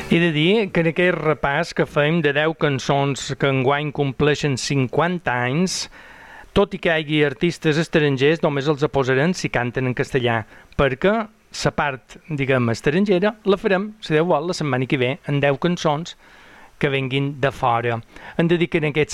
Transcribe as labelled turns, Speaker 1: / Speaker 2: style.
Speaker 1: He de dir que en aquest repàs que fem de 10 cançons que enguany compleixen 50 anys, tot i que hi hagi artistes estrangers, només els posarem si canten en castellà, perquè la part, diguem, estrangera la farem, si Déu vol, la setmana que ve, en 10 cançons que venguin de fora. Hem de dir que en aquest